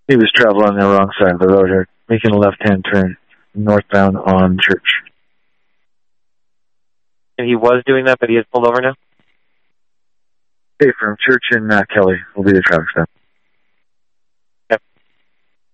He was traveling on the wrong side of the road here, making a left-hand turn northbound on Church. And he was doing that, but he has pulled over now? Okay, from Church and Kelly will be the traffic stop.